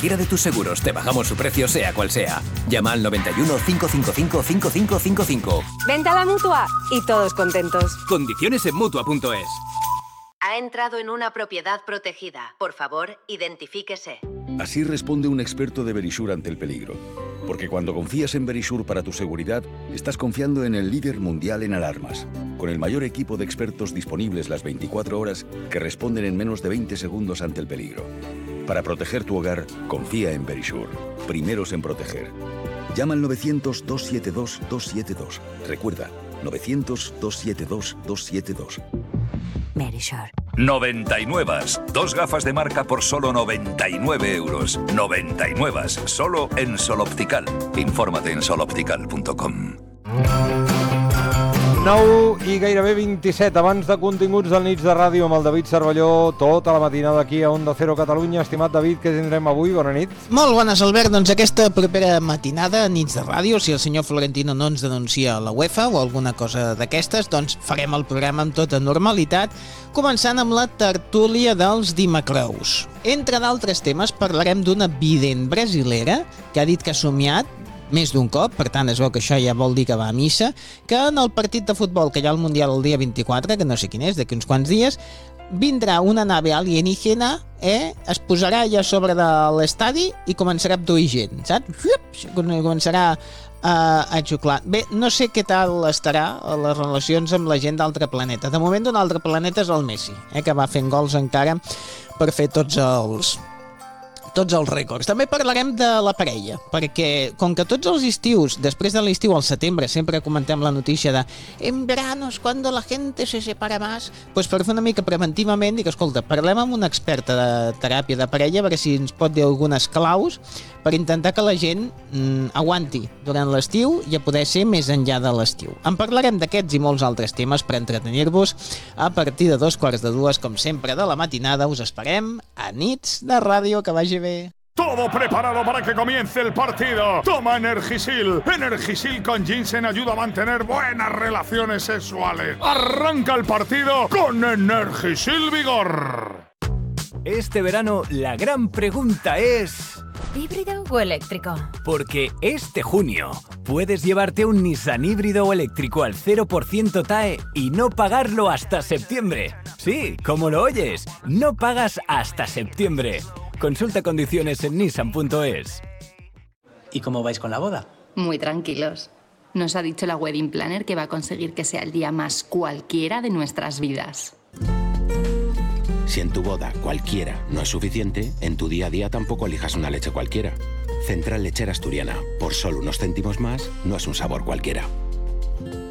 cualquiera de tus seguros. Te bajamos su precio sea cual sea. Llama al 91 555 5555. Vente a la Mutua y todos contentos. Condiciones en Mutua.es. Ha entrado en una propiedad protegida. Por favor, identifíquese. Así responde un experto de Verisure ante el peligro. Porque cuando confías en Verisure para tu seguridad, estás confiando en el líder mundial en alarmas, con el mayor equipo de expertos disponibles las 24 horas que responden en menos de 20 segundos ante el peligro. Para proteger tu hogar, confía en Verisure. Primeros en proteger. Llama al 900-272-272. Recuerda, 900-272-272. Verisure. 99. Dos gafas de marca por solo 99 euros. 99. Solo en Sol Optical. Infórmate en soloptical.com. 9 i gairebé 27. Abans de continguts del Nits de Ràdio amb el David Cervelló, tota la matinada aquí a Onda Cero Catalunya. Estimat David, què tindrem avui? Bona nit. Molt bones, Albert. Doncs aquesta propera matinada, Nits de Ràdio, si el senyor Florentino no ens denuncia a la UEFA o alguna cosa d'aquestes, doncs farem el programa amb tota normalitat, començant amb la tertúlia dels dimacrous. Entre d'altres temes parlarem d'una vident brasilera que ha dit que ha somiat més d'un cop, per tant es veu que això ja vol dir que va a missa, que en el partit de futbol que hi ha al Mundial el dia 24, que no sé quin és, d'aquí uns quants dies, vindrà una nave alienígena, es posarà allà sobre de l'estadi i començarà a abduir gent, saps? Començarà a xuclar. Bé, no sé què tal estarà les relacions amb la gent d'altre planeta. De moment d'un altre planeta és el Messi, que va fent gols encara per fer tots els rècords. També parlarem de la parella, perquè com que tots els estius, després de l'estiu al setembre, sempre comentem la notícia de en verano es cuando la gente se separa más, doncs per fer una mica preventivament, dic, escolta, parlem amb una experta de teràpia de parella, a veure si ens pot dir algunes claus per intentar que la gent aguanti durant l'estiu i a poder ser més enllà de l'estiu. En parlarem d'aquests i molts altres temes per entretenir-vos a partir de 2:45, com sempre, de la matinada. Us esperem a Nits de Ràdio. Que vagi bé. Todo preparado para que comience el partido. Toma Energisil. Energisil con ginseng ayuda a mantener buenas relaciones sexuales. Arranca el partido con Energisil Vigor. Este verano la gran pregunta es... ¿Híbrido o eléctrico? Porque este junio puedes llevarte un Nissan híbrido o eléctrico al 0% TAE y no pagarlo hasta septiembre. Sí, como lo oyes, no pagas hasta septiembre. Consulta condiciones en nissan.es. ¿Y cómo vais con la boda? Muy tranquilos. Nos ha dicho la wedding planner que va a conseguir que sea el día más cualquiera de nuestras vidas. Si en tu boda cualquiera no es suficiente, en tu día a día tampoco elijas una leche cualquiera. Central Lechera Asturiana. Por solo unos céntimos más, no es un sabor cualquiera.